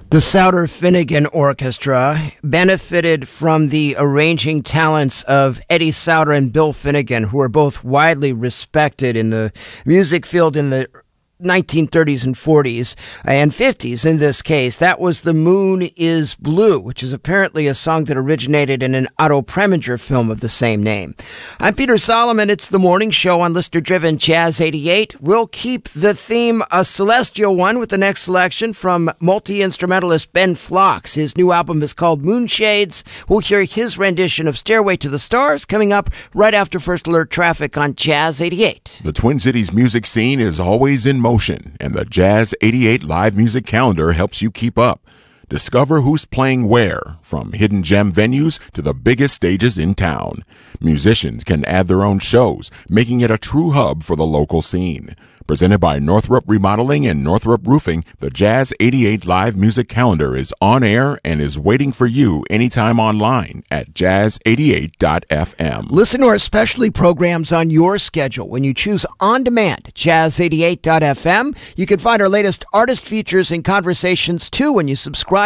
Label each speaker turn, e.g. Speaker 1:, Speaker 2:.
Speaker 1: The Souter-Finnegan Orchestra benefited from the arranging talents of Eddie Souter and Bill Finnegan, who are both widely respected in the music field in the 1930s and 40s and 50s in this case. That was The Moon is Blue, which is apparently a song that originated in an Otto Preminger film of the same name. I'm Peter Solomon. It's the morning show on listener-driven Jazz 88. We'll keep the theme a celestial one with the next selection from multi-instrumentalist Ben Phlox. His new album is called Moonshades. We'll hear his rendition of Stairway to the Stars coming up right after First Alert Traffic on Jazz 88.
Speaker 2: The Twin Cities music scene is always in motion, and the Jazz 88 live music calendar helps you keep up. Discover who's playing where, from hidden gem venues to the biggest stages in town. Musicians can add their own shows, making it a true hub for the local scene. Presented by Northrop Remodeling and Northrop Roofing, the Jazz 88 live music calendar is on air and is waiting for you anytime online at jazz88.fm.
Speaker 1: Listen to our specialty programs on your schedule when you choose On Demand, jazz88.fm. You can find our latest artist features and conversations too when you subscribe